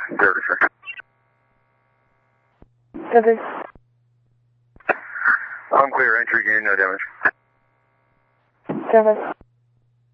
Service, sir. Service. Unclear entry again, no damage. Service.